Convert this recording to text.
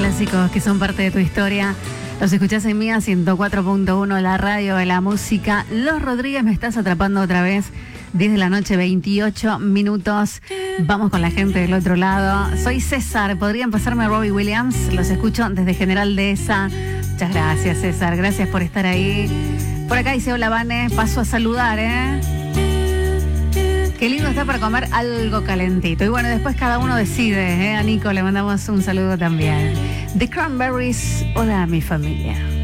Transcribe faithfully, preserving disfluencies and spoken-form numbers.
clásicos que son parte de tu historia. Los escuchás en Mía ciento cuatro punto uno, la radio de la música. Los Rodríguez, me estás atrapando otra vez. diez de la noche, veintiocho minutos. Vamos con la gente del otro lado. Soy César, podrían pasarme a Robbie Williams. Los escucho desde General Dehesa. Muchas gracias, César. Gracias por estar ahí. Por acá dice, hola, Vane. Paso a saludar, ¿eh? Qué lindo está para comer algo calentito. Y bueno, después cada uno decide, ¿eh? A Nico le mandamos un saludo también. The Cranberries, hola a mi familia.